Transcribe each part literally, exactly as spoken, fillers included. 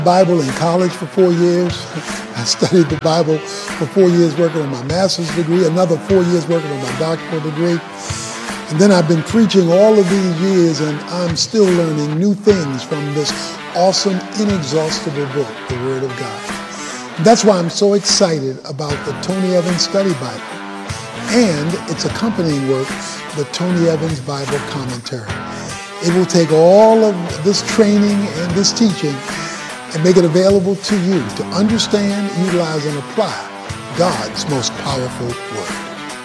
Bible in college for four years. I studied the Bible for four years working on my master's degree, another four years working on my doctoral degree. And then I've been preaching all of these years, and I'm still learning new things from this awesome, inexhaustible book, the Word of God. That's why I'm so excited about the Tony Evans Study Bible and its accompanying work, the Tony Evans Bible Commentary. It will take all of this training and this teaching and make it available to you to understand, utilize, and apply God's most powerful word.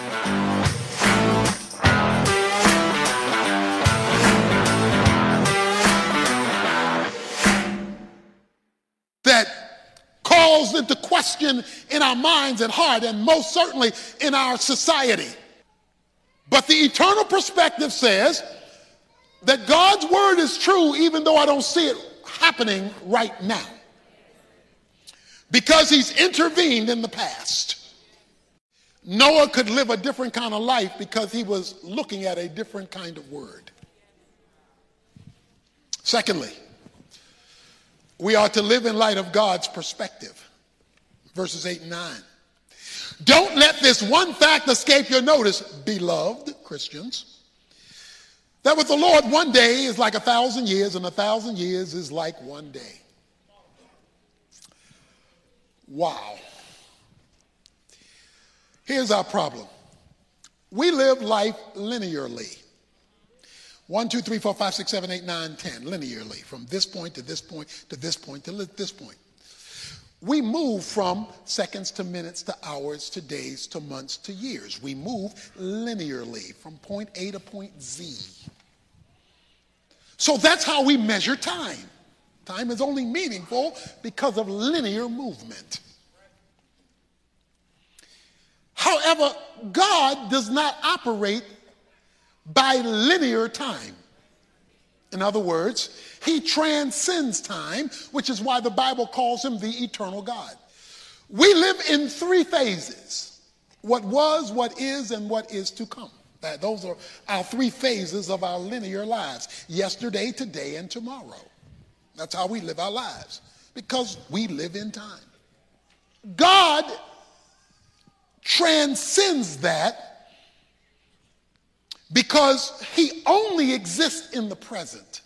That calls into question in our minds and heart, and most certainly in our society. But the eternal perspective says that God's word is true even though I don't see it happening right now, because he's intervened in the past. Noah could live a different kind of life because he was looking at a different kind of word. Secondly, we are to live in light of God's perspective. Verses eight and nine. Don't let this one fact escape your notice, beloved Christians, that with the Lord one day is like a thousand years, and a thousand years is like one day. Wow. Here's our problem. We live life linearly. One, two, three, four, five, six, seven, eight, nine, ten, linearly, from this point to this point to this point to this point. We move from seconds to minutes to hours to days to months to years. We move linearly from point A to point Z. So that's how we measure time. Time is only meaningful because of linear movement. However, God does not operate by linear time. In other words, he transcends time, which is why the Bible calls him the eternal God. We live in three phases: what was, what is, and what is to come. That those are our three phases of our linear lives: yesterday, today, and tomorrow. That's how we live our lives, because we live in time. God transcends that because he only exists in the present.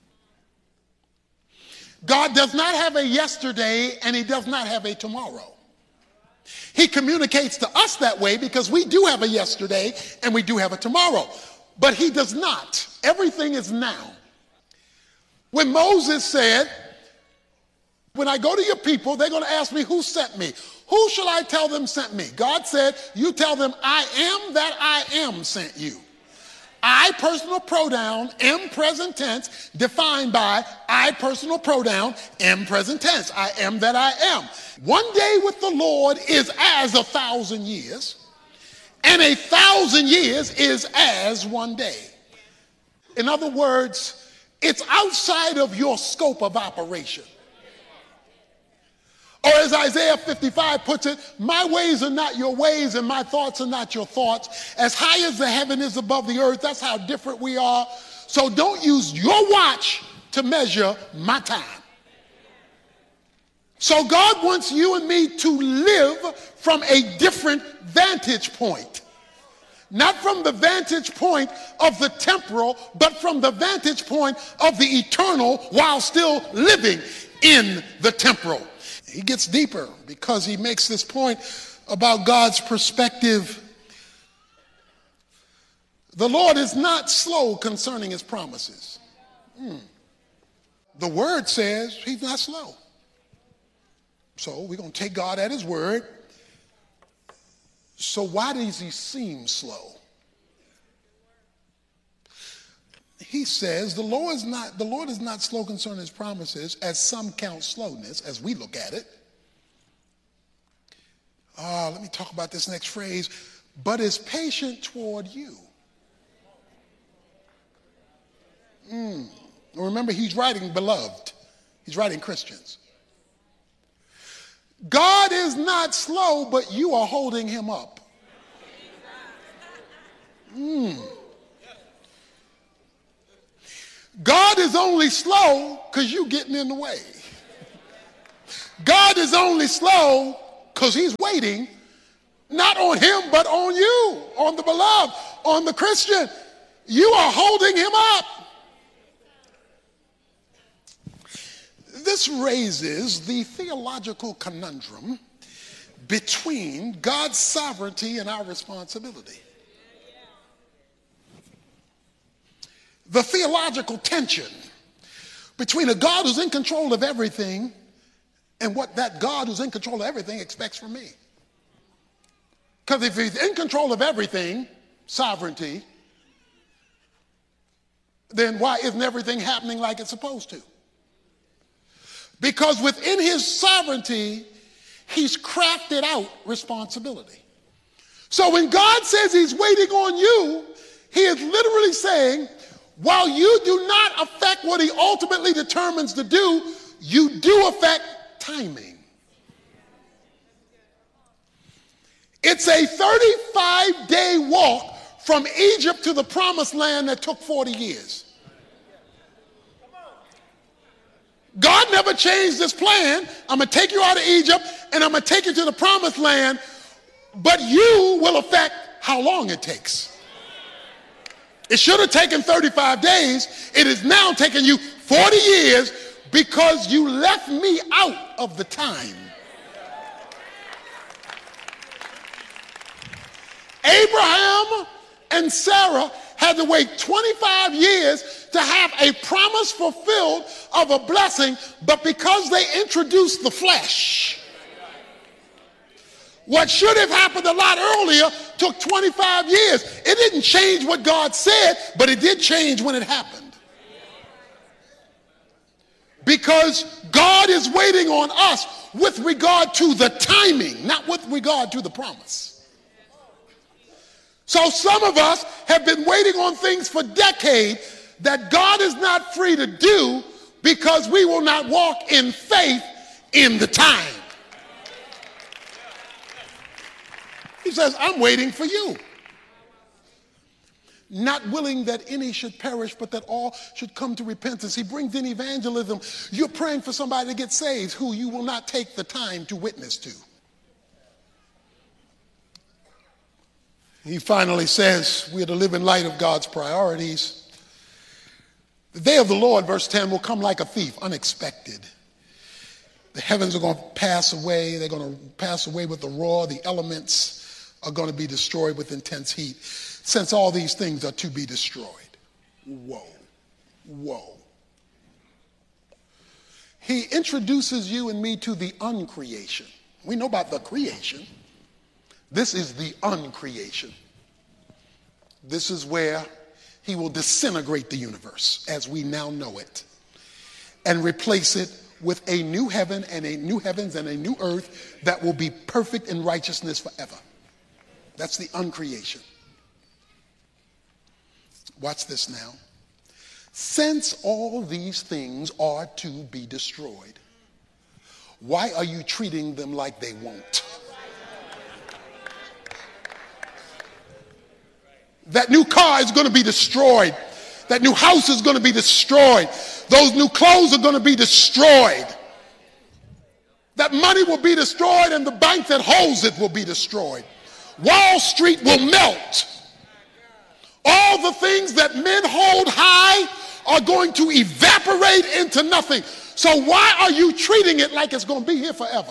God does not have a yesterday, and he does not have a tomorrow. He communicates to us that way because we do have a yesterday and we do have a tomorrow. But he does not. Everything is now. When Moses said, when I go to your people, they're going to ask me who sent me. Who shall I tell them sent me? God said, you tell them I am that I am sent you. I, personal pronoun, am present tense, defined by I, personal pronoun, am present tense. I am that I am. One day with the Lord is as a thousand years, and a thousand years is as one day. In other words, it's outside of your scope of operation. Or as Isaiah fifty-five puts it, my ways are not your ways and my thoughts are not your thoughts. As high as the heaven is above the earth, that's how different we are. So don't use your watch to measure my time. So God wants you and me to live from a different vantage point. Not from the vantage point of the temporal, but from the vantage point of the eternal while still living in the temporal. He gets deeper because he makes this point about God's perspective. The Lord is not slow concerning his promises. Hmm. The word says he's not slow. So we're going to take God at his word. So why does he seem slow? He says the Lord is not, the Lord is not slow concerning his promises, as some count slowness, as we look at it. Uh, let me talk about this next phrase. But is patient toward you. Mm. Remember, he's writing beloved. He's writing Christians. God is not slow, but you are holding him up. Mm. God is only slow because you getting in the way. God is only slow because he's waiting, not on him, but on you, on the beloved, on the Christian. You are holding him up. This raises the theological conundrum between God's sovereignty and our responsibility. The theological tension between a God who's in control of everything and what that God who's in control of everything expects from me. Because if he's in control of everything, sovereignty, then why isn't everything happening like it's supposed to? Because within his sovereignty, he's crafted out responsibility. So when God says he's waiting on you, he is literally saying, while you do not affect what he ultimately determines to do, you do affect timing. It's a thirty-five day walk from Egypt to the promised land that took forty years. God never changed his plan. I'm going to take you out of Egypt and I'm going to take you to the promised land, but you will affect how long it takes. It should have taken thirty-five days. It is now taking you forty years because you left me out of the time. Abraham and Sarah had to wait twenty-five years to have a promise fulfilled of a blessing, but because they introduced the flesh, what should have happened a lot earlier took twenty-five years. It didn't change what God said, but it did change when it happened. Because God is waiting on us with regard to the timing, not with regard to the promise. So some of us have been waiting on things for decades that God is not free to do because we will not walk in faith in the time. He says, I'm waiting for you. Not willing that any should perish, but that all should come to repentance. He brings in evangelism. You're praying for somebody to get saved who you will not take the time to witness to. He finally says we are to live in light of God's priorities. The day of the Lord, verse ten, will come like a thief, unexpected. The heavens are going to pass away. They're going to pass away with the roar. The elements are going to be destroyed with intense heat. Since all these things are to be destroyed. Whoa. Whoa. He introduces you and me to the uncreation. We know about the creation. This is the uncreation. This is where he will disintegrate the universe as we now know it and replace it with a new heaven and a new heavens and a new earth that will be perfect in righteousness forever. That's the uncreation. Watch this now. Since all these things are to be destroyed, why are you treating them like they won't? That new car is going to be destroyed. That new house is going to be destroyed. Those new clothes are going to be destroyed. That money will be destroyed and the bank that holds it will be destroyed. Wall Street will melt. All the things that men hold high are going to evaporate into nothing. So why are you treating it like it's going to be here forever?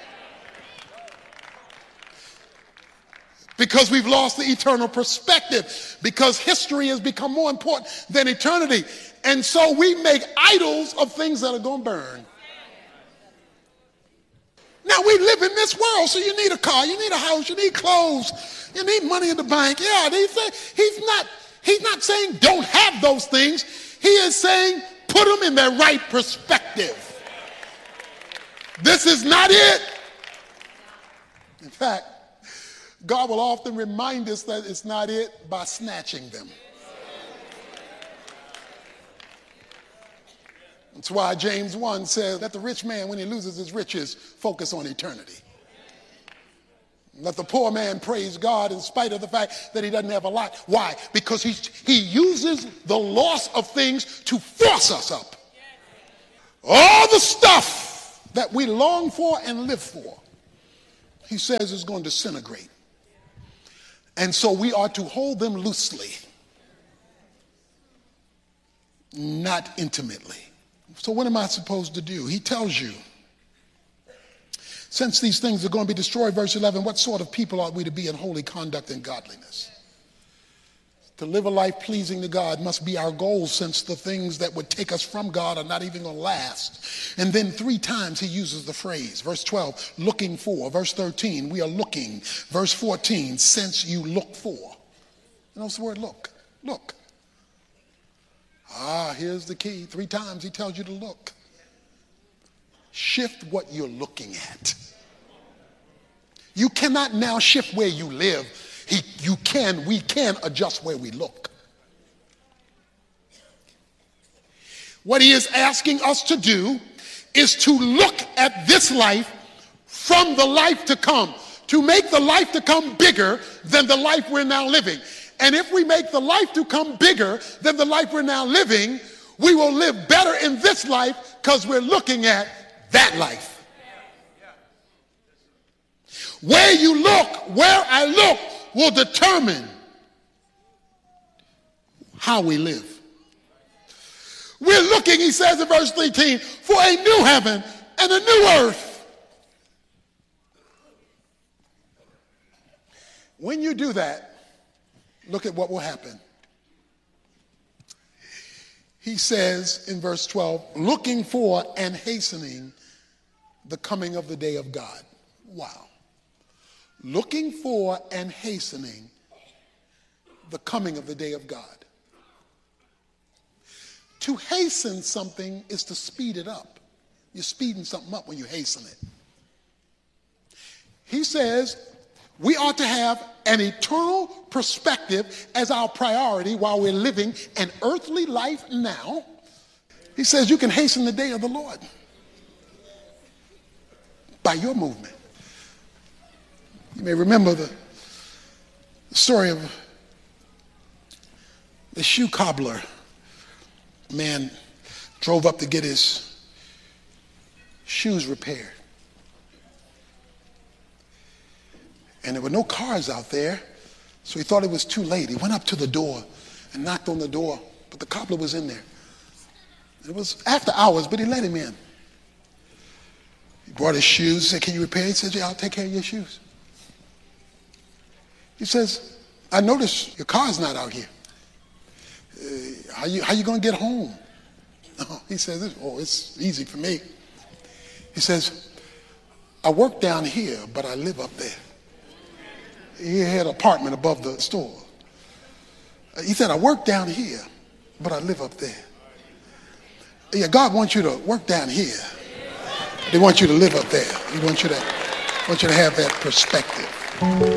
Because we've lost the eternal perspective. Because history has become more important than eternity. And so we make idols of things that are going to burn. Now we live in this world, so you need a car, you need a house, you need clothes, you need money in the bank. Yeah, he's, he's not, he's not saying don't have those things. He is saying put them in their right perspective. This is not it. In fact, God will often remind us that it's not it by snatching them. That's why James one says, let the rich man, when he loses his riches, focus on eternity. Let the poor man praise God in spite of the fact that he doesn't have a lot. Why? Because he, he uses the loss of things to force us up. All the stuff that we long for and live for, he says is going to disintegrate. And so we are to hold them loosely, not intimately. So what am I supposed to do? He tells you, since these things are going to be destroyed, verse eleven, what sort of people ought we to be in holy conduct and godliness? To live a life pleasing to God must be our goal, since the things that would take us from God are not even going to last. And then three times he uses the phrase. Verse twelve, looking for. Verse thirteen, we are looking. Verse fourteen, since you look for. You know the word look. Look. Ah, here's the key. Three times he tells you to look. Shift what you're looking at. You cannot now shift where you live. He, you can, we can adjust where we look. What he is asking us to do is to look at this life from the life to come, to make the life to come bigger than the life we're now living. And if we make the life to come bigger than the life we're now living, we will live better in this life because we're looking at that life. Where you look, where I look, will determine how we live. We're looking, he says in verse thirteen, for a new heaven and a new earth. When you do that, look at what will happen. He says in verse twelve, looking for and hastening the coming of the day of God. Wow. Looking for and hastening the coming of the day of God. To hasten something is to speed it up. You're speeding something up when you hasten it. He says we ought to have an eternal perspective as our priority while we're living an earthly life now. He says you can hasten the day of the Lord by your movement. You may remember the story of the shoe cobbler. A man drove up to get his shoes repaired. And there were no cars out there, so he thought it was too late. He went up to the door and knocked on the door, but the cobbler was in there. It was after hours, but he let him in. He brought his shoes, said, can you repair? He said, yeah, I'll take care of your shoes. He says, I noticed your car's not out here. Uh, how you how you going to get home? Oh, he says, oh, it's easy for me. He says, I work down here, but I live up there. He had an apartment above the store. He said, I work down here, but I live up there. Yeah, God wants you to work down here. They want you to live up there. He wants you to, want you to have that perspective.